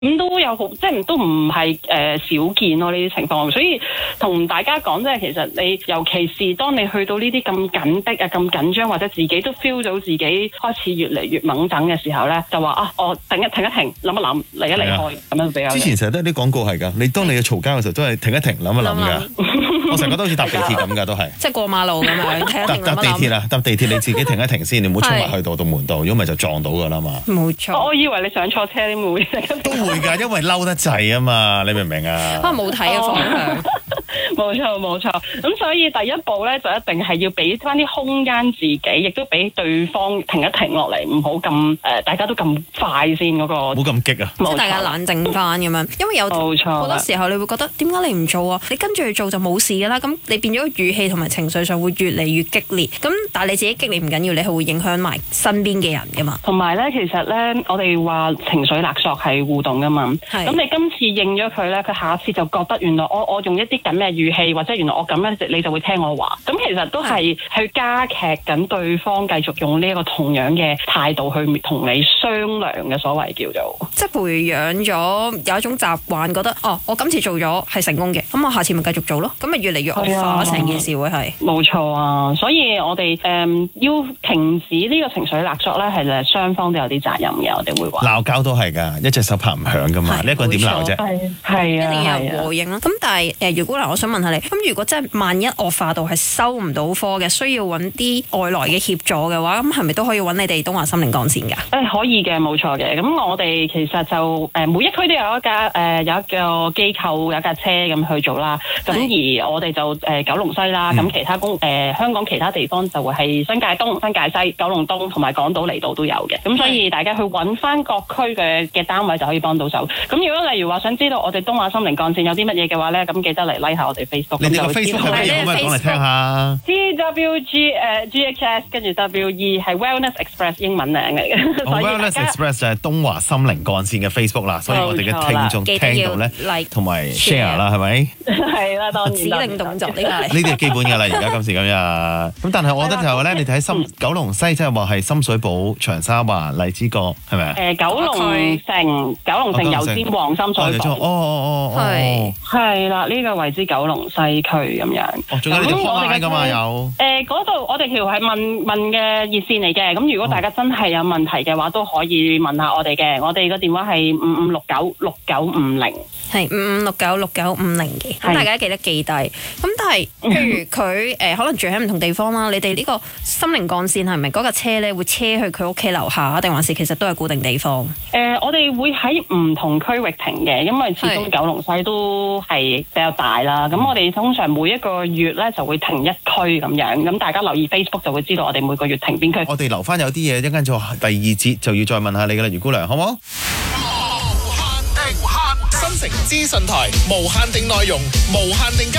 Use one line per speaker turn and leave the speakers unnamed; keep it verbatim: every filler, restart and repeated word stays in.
咁都有好，即係都唔係誒少見咯呢啲情況，所以同大家講，即係其實你尤其是當你去到呢啲咁緊迫啊、咁緊張，或者自己都 feel 到自己開始越嚟越猛等嘅時候咧，就話啊，我停一停一停，諗一諗，離一離開咁樣比較。
之前成日都有啲廣告係㗎，你當你嘅嘈交嘅時候都係停一停，諗一諗㗎。我成日覺得好似搭地鐵咁㗎，都係。
即係過馬路咁樣，停一停諗一諗。
搭地鐵啊，搭地鐵你自己停一停先，你唔好衝埋去到到門度，如果唔係就撞到㗎啦嘛。
冇錯。
我以為你上錯車點會？
都會㗎，因為嬲得滯啊嘛，你明唔明啊？
可能冇睇嘅方向。
冇錯冇錯，咁所以第一步咧就一定係要俾翻啲空間自己，亦都俾對方停一停落嚟，唔好咁誒，大家都咁快先嗰、那個，唔好
咁激啊！
即係大家冷靜翻咁樣，因為有好多時候你會覺得點解你唔做啊？你跟住去做就冇事噶啦，咁你變咗語氣同埋情緒上會越嚟越激烈，咁但係你自己激烈唔緊要，你係會影響埋身邊嘅人噶嘛。
同埋咧，其實咧，我哋話情緒勒索係互動噶嘛，咁你今次應咗佢咧，佢下次就覺得原來我我用一啲咁嘅語氣，或者原來我咁樣你就會聽我話，咁其實都係去加劇緊對方繼續用呢一個同樣嘅態度去同你商量嘅所謂叫做，
即係培養咗有一種習慣，覺得哦，我今次做咗係成功嘅，咁我下次咪繼續做咯，咁咪越嚟越惡化成件事會係。
冇錯啊，所以我哋誒、嗯、要停止呢個情緒勒索咧，係誒雙方都有啲責任嘅，我哋會話。
鬧交都係㗎，一隻手拍唔響㗎嘛，呢一個人點鬧啫？
係啊，
一定要有回應啦。咁但係誒，如果嗱，我想問下你，咁如果真係萬一惡化到係收唔到科嘅，需要揾啲外來嘅協助嘅話，咁係咪都可以揾你哋東華心靈幹線㗎？
誒可以嘅，冇錯嘅。咁我哋其實就誒每一區都有一架誒、呃、有一個機構有一架車咁去做啦。咁而我哋就誒、呃、九龍西啦，咁、嗯、其他公誒、呃、香港其他地方就會係新界東、新界西、九龍東同埋港島離島都有嘅。咁所以大家去揾翻各區嘅嘅單位就可以幫到手。咁如果例如話想知道我哋東華心靈幹線有啲乜嘢嘅話咧，咁記得嚟 like 下我哋 Facebook。
你哋個 Facebook 係乜嘢？可唔可以講嚟聽下
？T W G 誒 G H S 跟住 W E 係 Wellness Express 英文名嚟嘅。
Wellness Express 就係東華心靈幹線嘅 Facebook 啦，所以我哋嘅聽眾聽到咧，同埋 share 啦，係咪？
係啦，當然。
指令動作呢個係。
呢啲係基本㗎啦，而家今時今日。咁但係我覺得就係咧，你睇深九龍西，即係話係深水埗、長沙灣、荔枝角，係咪啊？
誒，九龍城、九龍城油尖旺、深水埗。
哦哦哦哦。
係。係啦，呢個為之九龍西區咁樣。
哦，仲有呢條 hotline 㗎嘛？有。
誒，嗰度我哋條係問問嘅熱線嚟嘅，咁如果大家真係有問題嘅話，都可以問下我哋嘅。我哋個電話係五五六九六九五零，
係五五六九六九五零嘅。咁大家記得記低。咁但係，譬如佢誒可能住喺唔同地方啦，你哋呢個心靈幹線係咪嗰架車咧會車去佢屋企樓下，定還是其實都係固定地方？
誒，我哋會喺唔同區域停嘅，因為始終九龍西都係比較大啦。咁我哋通常每一個月咧就會停一區咁樣，咁大家留意 Facebook 就會知道我哋每個月停邊區。
我哋留翻有啲嘢，一陣間做第二節就要再問下你㗎啦，余姑娘，好唔好？
無限定無限定新城資訊台，無限定內容，無限定交